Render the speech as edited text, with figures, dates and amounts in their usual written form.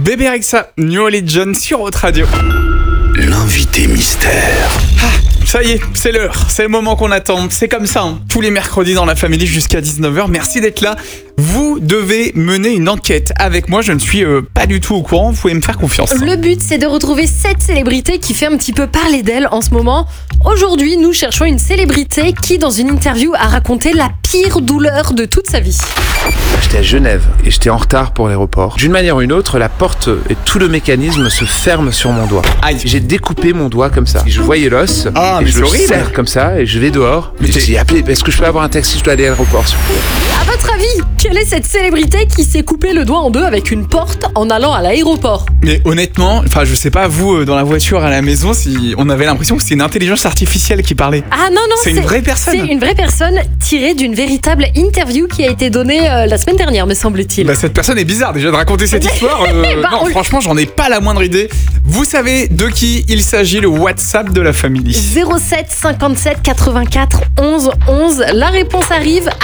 Bébé Rexha, New Religion sur votre radio. L'invité mystère. Ça y est, c'est l'heure, c'est le moment qu'on attend. C'est comme ça, tous les mercredis dans la famille jusqu'à 19h. Merci d'être là. Vous devez mener une enquête avec moi. Je ne suis pas du tout au courant. Vous pouvez me faire confiance. Le but, c'est de retrouver cette célébrité qui fait un petit peu parler d'elle en ce moment. Aujourd'hui, nous cherchons une célébrité qui, dans une interview, a raconté la pire douleur de toute sa vie. J'étais à Genève et j'étais en retard pour l'aéroport. D'une manière ou une autre, la porte et tout le mécanisme se ferment sur mon doigt. Aïe. J'ai découpé mon doigt comme ça. Je voyais l'os Ah, et mais je c'est le horrible. serre comme ça et je vais dehors. Mais J'ai appelé, est-ce que je peux avoir un taxi, je dois aller à l'aéroport s'il vous plaît. À votre avis, quelle est cette célébrité qui s'est coupé le doigt en deux avec une porte en allant à l'aéroport ? Mais honnêtement, je sais pas, vous, dans la voiture, à la maison, si on avait l'impression que c'était une intelligence artificielle qui parlait. Ah non, C'est une vraie personne. C'est une vraie personne tirée d'une véritable interview qui a été donnée la semaine dernière, me semble-t-il. Cette personne est bizarre déjà de raconter cette histoire. Non, franchement, j'en ai pas la moindre idée. Vous savez de qui il s'agit, le WhatsApp de la famille. 07 57 84 11 11. La réponse arrive